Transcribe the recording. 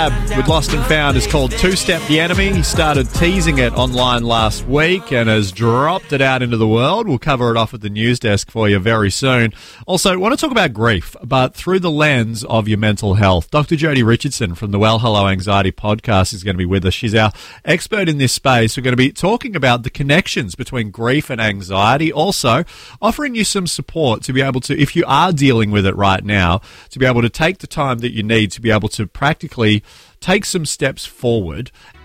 With Lost and Found is called Two Step the Enemy. He started teasing it online last week and has dropped it out into the world. We'll cover it off at the news desk for you very soon. Also, I want to talk about grief, but through the lens of your mental health. Dr. Jodie Richardson from the Well Hello Anxiety podcast is going to be with us. She's our expert in this space. We're going to be talking about the connections between grief and anxiety. Also, offering you some support to be able to, if you are dealing with it right now, to be able to take the time that you need to be able to practically take some steps forward